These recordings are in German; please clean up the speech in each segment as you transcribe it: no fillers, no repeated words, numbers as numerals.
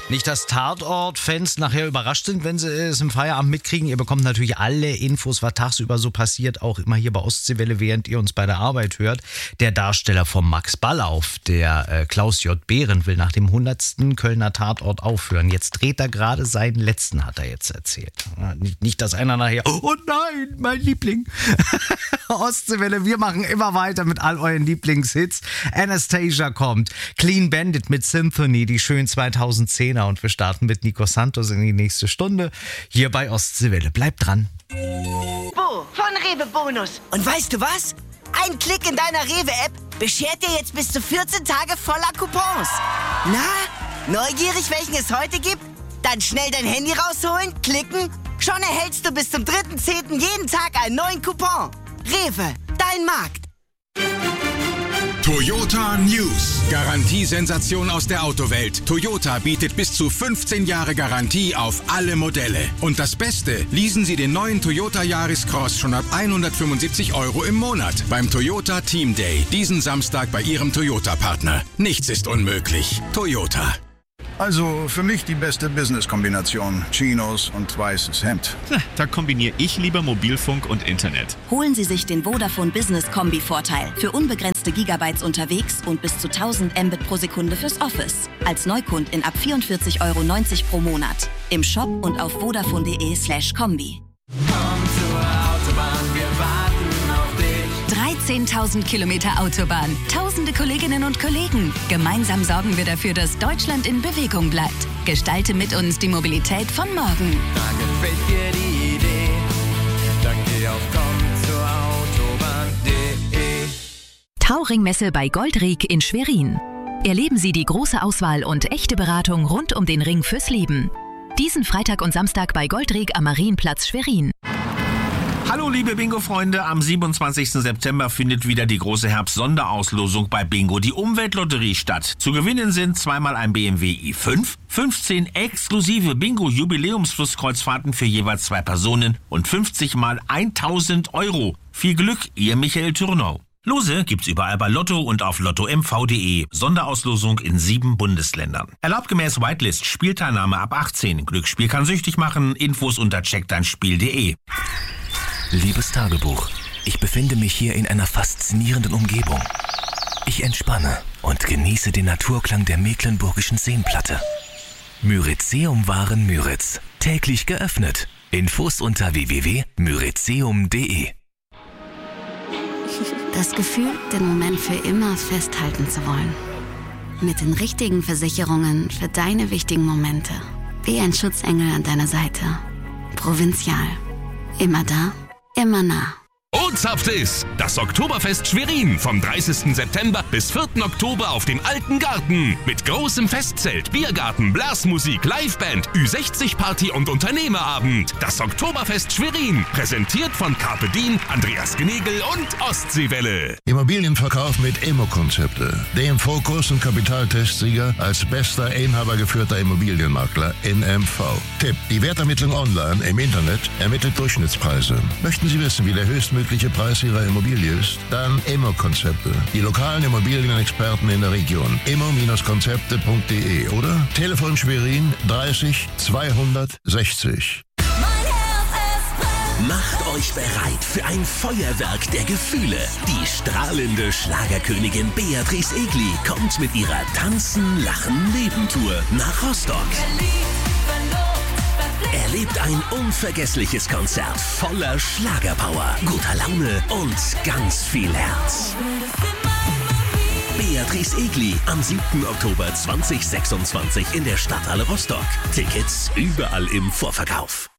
Nicht, dass Tatort-Fans nachher überrascht sind, wenn sie es im Feierabend mitkriegen. Ihr bekommt natürlich alle Infos, was tagsüber so passiert, auch immer hier bei Ostseewelle, während ihr uns bei der Arbeit hört. Der Darsteller von Max Ballauf, der Klaus J. Behrendt, will nach dem 100. Kölner Tatort aufhören. Jetzt dreht er gerade seinen letzten, hat er jetzt erzählt. Nicht, dass einer nachher, oh nein, mein Liebling. Ostseewelle, wir machen immer weiter mit all euren Lieblingshits. Anastasia kommt, Clean Bandit mit Symphony, die schönen 2010er, und wir starten mit Nico Santos in die nächste Stunde hier bei Ostseewelle. Bleibt dran. Bo von Rewe Bonus. Und weißt du was? Ein Klick in deiner Rewe-App beschert dir jetzt bis zu 14 Tage voller Coupons. Na, neugierig, welchen es heute gibt? Dann schnell dein Handy rausholen, klicken. Schon erhältst du bis zum 3.10. jeden Tag einen neuen Coupon. Rewe, dein Markt. Toyota News. Garantiesensation aus der Autowelt. Toyota bietet bis zu 15 Jahre Garantie auf alle Modelle. Und das Beste, leasen Sie den neuen Toyota Yaris Cross schon ab 175 € im Monat beim Toyota Team Day. Diesen Samstag bei Ihrem Toyota-Partner. Nichts ist unmöglich. Toyota. Also für mich die beste Business-Kombination. Chinos und weißes Hemd. Da kombiniere ich lieber Mobilfunk und Internet. Holen Sie sich den Vodafone Business Kombi-Vorteil für unbegrenzte Gigabytes unterwegs und bis zu 1000 Mbit pro Sekunde fürs Office. Als Neukundin ab 44,90 € pro Monat. Im Shop und auf vodafone.de/kombi. Komm zur Autobahn, wir warten auf dich. 13.000 Kilometer Autobahn, tausende Kolleginnen und Kollegen. Gemeinsam sorgen wir dafür, dass Deutschland in Bewegung bleibt. Gestalte mit uns die Mobilität von morgen. Da gefällt dir die Idee, dann geh auf kommzurautobahn.de. Tauringmesse bei Goldrieg in Schwerin. Erleben Sie die große Auswahl und echte Beratung rund um den Ring fürs Leben. Diesen Freitag und Samstag bei Goldrieg am Marienplatz Schwerin. Hallo liebe Bingo-Freunde, am 27. September findet wieder die große Herbst-Sonderauslosung bei Bingo, die Umweltlotterie, statt. Zu gewinnen sind zweimal ein BMW i5, 15 exklusive Bingo-Jubiläumsflusskreuzfahrten für jeweils 2 Personen und 50 mal 1.000 €. Viel Glück, Ihr Michael Thürnau. Lose gibt's überall bei Lotto und auf lottomv.de. Sonderauslosung in 7 Bundesländern. Erlaubt gemäß Whitelist, Spielteilnahme ab 18. Glücksspiel kann süchtig machen. Infos unter checkdeinspiel.de. Liebes Tagebuch, ich befinde mich hier in einer faszinierenden Umgebung. Ich entspanne und genieße den Naturklang der mecklenburgischen Seenplatte. Myrizeum Waren täglich geöffnet. Infos unter www.myrizeum.de. Das Gefühl, den Moment für immer festhalten zu wollen. Mit den richtigen Versicherungen für deine wichtigen Momente. Wie ein Schutzengel an deiner Seite. Provinzial. Immer da. Immer nah. Ozapft ist das Oktoberfest Schwerin vom 30. September bis 4. Oktober auf dem Alten Garten. Mit großem Festzelt, Biergarten, Blasmusik, Liveband, Ü60-Party und Unternehmerabend. Das Oktoberfest Schwerin, präsentiert von Carpe Diem, Andreas Gnegel und Ostseewelle. Immobilienverkauf mit Immo-Konzepte. Dem Fokus- und Kapitaltestsieger als bester inhabergeführter Immobilienmakler in MV. Tipp: Die Wertermittlung online im Internet ermittelt Durchschnittspreise. Möchten Sie wissen, wie der höchstmögliche Preis Ihrer Immobilie ist? Dann Immo-Konzepte. Die lokalen Immobilienexperten in der Region. immo-konzepte.de oder Telefon Schwerin 30 260. Macht euch bereit für ein Feuerwerk der Gefühle. Die strahlende Schlagerkönigin Beatrice Egli kommt mit ihrer Tanzen, Lachen, Leben-Tour nach Rostock. Erlebt ein unvergessliches Konzert voller Schlagerpower, guter Laune und ganz viel Herz. Beatrice Egli am 7. Oktober 2026 in der Stadthalle Rostock. Tickets überall im Vorverkauf.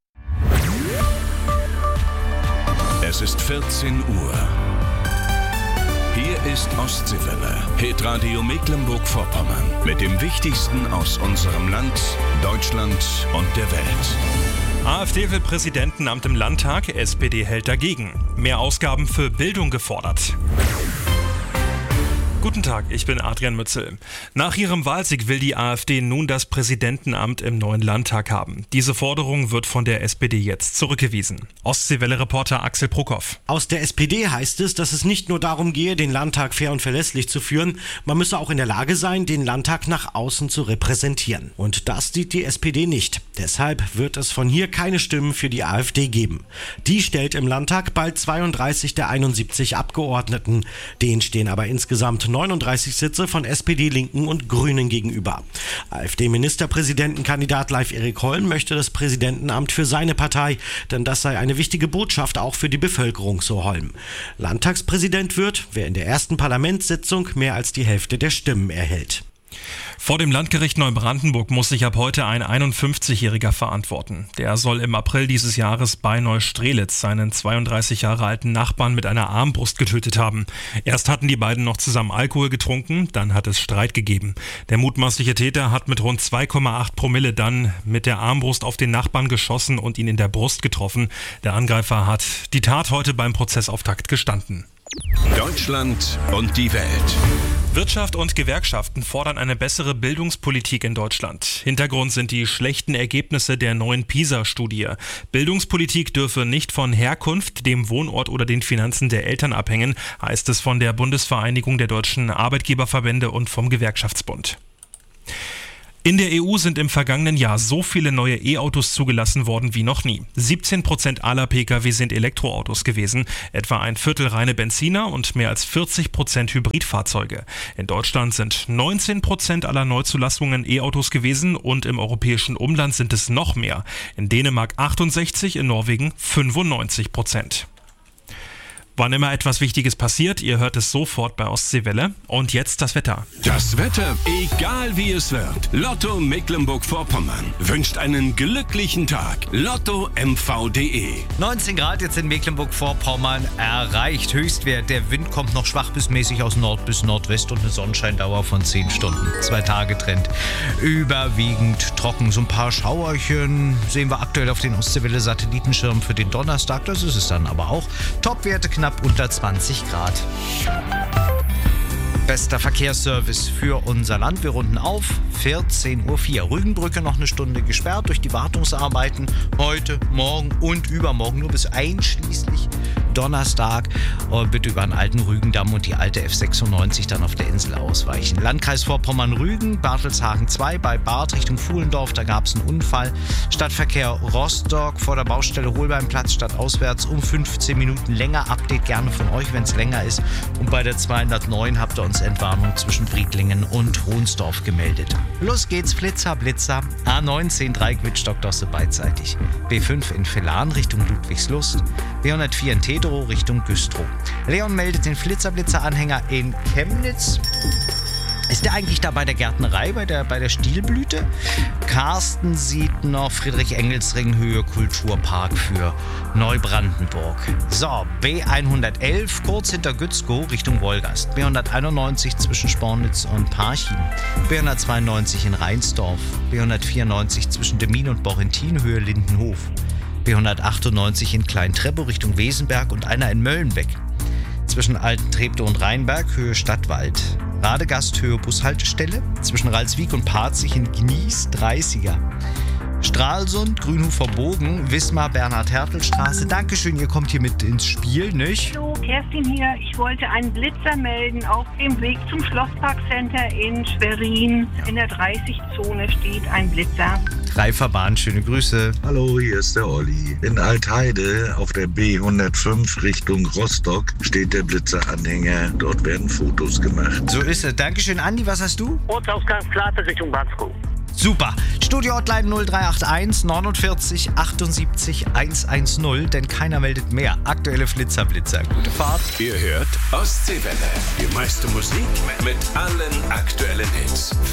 Es ist 14 Uhr. Hier ist Ostseewelle, Hitradio Mecklenburg-Vorpommern. Mit dem Wichtigsten aus unserem Land, Deutschland und der Welt. AfD will Präsidentenamt im Landtag, SPD hält dagegen. Mehr Ausgaben für Bildung gefordert. Guten Tag, ich bin Adrian Mützel. Nach ihrem Wahlsieg will die AfD nun das Präsidentenamt im neuen Landtag haben. Diese Forderung wird von der SPD jetzt zurückgewiesen. Ostseewelle-Reporter Axel Prokoff. Aus der SPD heißt es, dass es nicht nur darum gehe, den Landtag fair und verlässlich zu führen, man müsse auch in der Lage sein, den Landtag nach außen zu repräsentieren. Und das sieht die SPD nicht. Deshalb wird es von hier keine Stimmen für die AfD geben. Die stellt im Landtag bald 32 der 71 Abgeordneten. Denen stehen aber insgesamt 39 Sitze von SPD, Linken und Grünen gegenüber. AfD-Ministerpräsidentenkandidat Leif-Erik Holm möchte das Präsidentenamt für seine Partei, denn das sei eine wichtige Botschaft auch für die Bevölkerung, so Holm. Landtagspräsident wird, wer in der ersten Parlamentssitzung mehr als die Hälfte der Stimmen erhält. Vor dem Landgericht Neubrandenburg muss sich ab heute ein 51-Jähriger verantworten. Der soll im April dieses Jahres bei Neustrelitz seinen 32 Jahre alten Nachbarn mit einer Armbrust getötet haben. Erst hatten die beiden noch zusammen Alkohol getrunken, dann hat es Streit gegeben. Der mutmaßliche Täter hat mit rund 2,8 Promille dann mit der Armbrust auf den Nachbarn geschossen und ihn in der Brust getroffen. Der Angreifer hat die Tat heute beim Prozessauftakt gestanden. Deutschland und die Welt. Wirtschaft und Gewerkschaften fordern eine bessere Bildungspolitik in Deutschland. Hintergrund sind die schlechten Ergebnisse der neuen PISA-Studie. Bildungspolitik dürfe nicht von Herkunft, dem Wohnort oder den Finanzen der Eltern abhängen, heißt es von der Bundesvereinigung der deutschen Arbeitgeberverbände und vom Gewerkschaftsbund. In der EU sind im vergangenen Jahr so viele neue E-Autos zugelassen worden wie noch nie. 17% aller Pkw sind Elektroautos gewesen, etwa ein Viertel reine Benziner und mehr als 40% Hybridfahrzeuge. In Deutschland sind 19% aller Neuzulassungen E-Autos gewesen und im europäischen Umland sind es noch mehr. In Dänemark 68%, in Norwegen 95%. Wann immer etwas Wichtiges passiert, ihr hört es sofort bei Ostseewelle. Und jetzt das Wetter. Das Wetter, egal wie es wird. Lotto Mecklenburg-Vorpommern wünscht einen glücklichen Tag. LottoMV.de 19 Grad jetzt in Mecklenburg-Vorpommern erreicht. Höchstwert. Der Wind kommt noch schwach bis mäßig aus Nord bis Nordwest und eine Sonnenscheindauer von 10 Stunden. 2 Tage Trend. Überwiegend trocken. So ein paar Schauerchen sehen wir aktuell auf den Ostseewelle-Satellitenschirm für den Donnerstag. Das ist es dann aber auch. Topwerte knapp unter 20 Grad. Bester Verkehrsservice für unser Land. Wir runden auf 14:04 Uhr. Rügenbrücke noch eine Stunde gesperrt durch die Wartungsarbeiten. Heute, morgen und übermorgen nur bis einschließlich Donnerstag. Bitte über den alten Rügendamm und die alte F96 dann auf der Insel ausweichen. Landkreis Vorpommern-Rügen, Bartelshagen 2 bei Barth Richtung Fuhlendorf. Da gab es einen Unfall. Stadtverkehr Rostock vor der Baustelle Holbeinplatz statt auswärts um 15 Minuten länger. Update gerne von euch, wenn es länger ist. Und bei der 209 habt ihr uns Entwarnung zwischen Briedlingen und Hohnsdorf gemeldet. Los geht's, Flitzer, Blitzer. A19 Dreiquitsch-Stockdosse beidseitig. B5 in Villan Richtung Ludwigslust. B104 in Tedrow Richtung Güstrow. Leon meldet den Flitzer-Blitzer-Anhänger in Chemnitz. Ist der eigentlich da bei der Gärtnerei, bei der Stielblüte? Carsten sieht noch Friedrich-Engels-Ring-Höhe Kulturpark für Neubrandenburg. So, B111 kurz hinter Gützkow Richtung Wolgast. B191 zwischen Spornitz und Parchim. B192 in Rheinsdorf. B194 zwischen Demmin und Borrentin Höhe Lindenhof. B198 in Klein-Treppow Richtung Wesenberg und einer in Möllenbeck. Zwischen Alten-Treptow und Rheinberg Höhe Stadtwald. Radegast Höhe Bushaltestelle. Zwischen Ralswiek und Parzig in Gnies 30er. Stralsund, Grünhofer Bogen, Wismar, Bernhard-Hertel-Straße. Dankeschön, ihr kommt hier mit ins Spiel, nicht? Hallo, Kerstin hier. Ich wollte einen Blitzer melden auf dem Weg zum Schlossparkcenter in Schwerin. In der 30-Zone steht ein Blitzer. Reiferbahn, schöne Grüße. Hallo, hier ist der Olli. In Altheide auf der B105 Richtung Rostock steht der Blitzeranhänger. Dort werden Fotos gemacht. So ist es. Dankeschön, Andi. Was hast du? Ortsausgang Plate Richtung Bansko. Super. Studio-Hotline 0381 49 78 110, denn keiner meldet mehr. Aktuelle Flitzer. Gute Fahrt. Ihr hört Ostseewelle. Die meiste Musik mit allen aktuellen Hits.